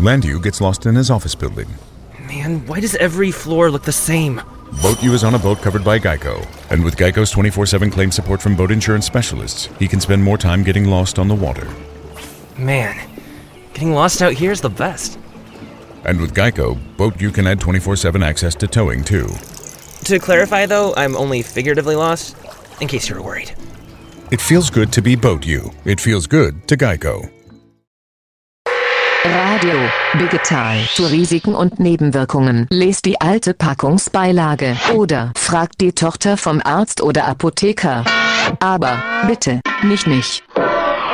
Landu gets lost in his office building. Man, why does every floor look the same? Boat U is on a boat covered by Geico. And with Geico's 24/7 claim support from boat insurance specialists, he can spend more time getting lost on the water. Man, getting lost out here is the best. And with Geico, Boat U can add 24/7 access to towing, too. To clarify, though, I'm only figuratively lost, in case you were worried. It feels good to be Boat U. It feels good to Geico. Radio Digital zu Risiken und Nebenwirkungen. Lest die alte Packungsbeilage oder fragt die Tochter vom Arzt oder Apotheker. Aber bitte, nicht mich.